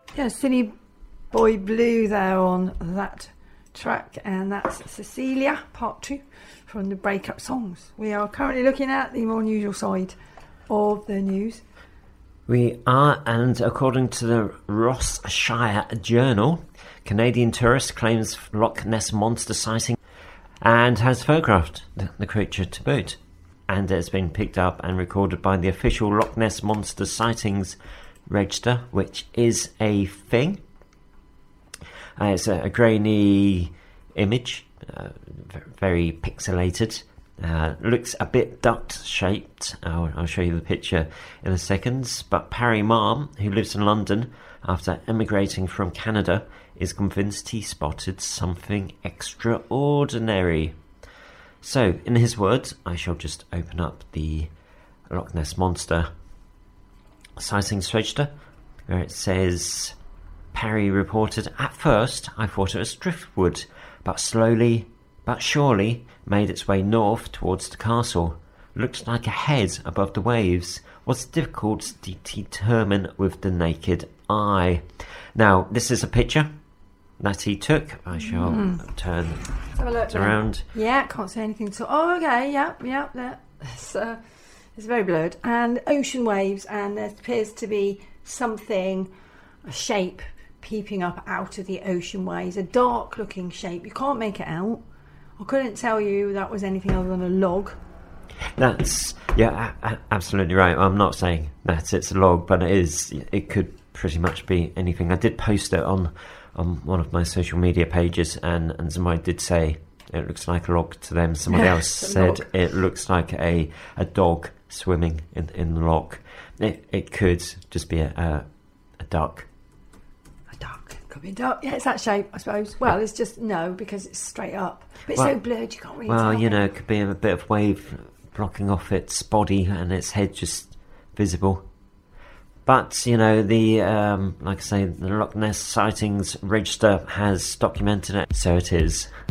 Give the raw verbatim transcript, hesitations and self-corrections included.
Yeah, Silly Boy Blue there on that track, and that's Cecilia, part two from the Breakup Songs. We are currently looking at the more unusual side of the news. We are, and according to the Ross Shire Journal, Canadian tourist claims Loch Ness Monster sighting and has photographed the, the creature to boot. And it's been picked up and recorded by the official Loch Ness Monster Sightings Register, which is a thing. Uh, it's a, a grainy image, uh, very pixelated. Uh, looks a bit duck-shaped. I'll, I'll show you the picture in a second. But Parry Marm, who lives in London after emigrating from Canada, is convinced he spotted something extraordinary. So, in his words, I shall just open up the Loch Ness Monster Sightings Register, where it says, Parry reported, "At first, I thought it was driftwood, but slowly but surely made its way north towards the castle. Looks like a head above the waves. Was difficult to determine with the naked eye." Now, this is a picture that he took. I shall mm. turn Let's have a look it around. Then. Yeah, can't see anything. So, oh, okay, yeah, yeah, there. It's, uh, it's very blurred. And ocean waves, and there appears to be something, a shape, peeping up out of the ocean waves. A dark-looking shape. You can't make it out. I couldn't tell you that was anything other than a log. That's, yeah, a- a- absolutely right. I'm not saying that it's a log, but it is. It could pretty much be anything. I did post it on, on one of my social media pages, and, and somebody did say it looks like a log to them. Somebody else said log. It looks like a, a dog swimming in, in the loch. It, it could just be a, a, a duck. A duck. Could be a duck. Yeah, it's that shape, I suppose. Well, it's just, no, because it's straight up. But it's well, so blurred you can't really well, tell. Well, you know, it could be a bit of wave blocking off its body and its head just visible. But, you know, the, um, like I say, the Loch Ness Sightings Register has documented it, so it is.